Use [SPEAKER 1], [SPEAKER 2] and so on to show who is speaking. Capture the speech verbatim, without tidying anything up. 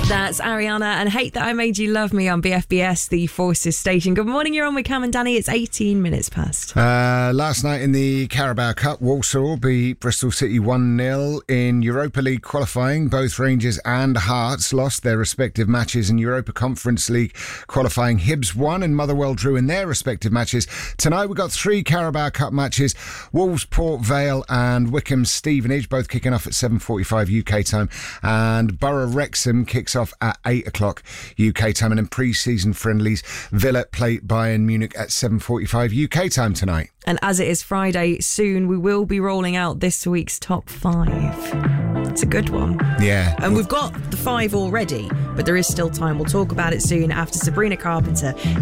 [SPEAKER 1] That's Ariana and Hate That I Made You Love Me on B F B S, the Forces station. Good morning, you're on with Cam and Danny. It's eighteen minutes past.
[SPEAKER 2] Uh, last night in the Carabao Cup, Walsall beat Bristol City one nil. In Europa League qualifying, both Rangers and Hearts lost their respective matches. In Europa Conference League qualifying, Hibs won and Motherwell drew in their respective matches. Tonight we've got three Carabao Cup matches. Wolves, Port Vale and Wycombe Stevenage, both kicking off at seven forty-five U K time. And Borough Wrexham kicks off at eight o'clock U K time. And in pre-season friendlies, Villa play Bayern Munich at seven forty-five U K time tonight.
[SPEAKER 1] And as it is Friday, soon we will be rolling out this week's top five. It's a good one.
[SPEAKER 2] Yeah.
[SPEAKER 1] And we've got the five already, but there is still time. We'll talk about it soon after Sabrina Carpenter